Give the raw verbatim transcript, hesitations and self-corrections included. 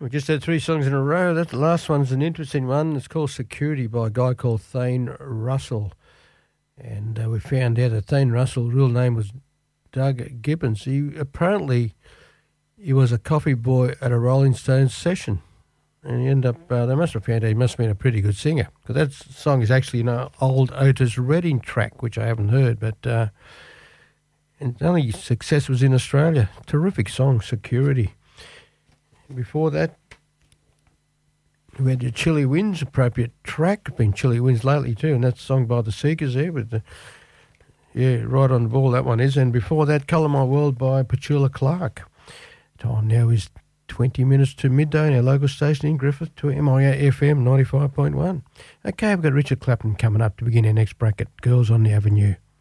We just had three songs in a row. That last one's an interesting one. It's called Security by a guy called Thane Russell. And uh, we found out that Thane Russell's real name was Doug Gibbons. He apparently he was a coffee boy at a Rolling Stones session. And he ended up, uh, they must have found out he must have been a pretty good singer. Because that song is actually an old Otis Redding track, which I haven't heard. But uh, and the only success was in Australia. Terrific song, Security. Before that, we had the Chilly Winds, appropriate track. Been Chilly Winds lately too, and that's sung by the Seekers there. With the, yeah, right on the ball that one is. And before that, Colour My World by Petula Clark. Time now is twenty minutes to midday in our local station in Griffith to M I A F M ninety-five point one. Okay, we've got Richard Clapton coming up to begin our next bracket, Girls on the Avenue.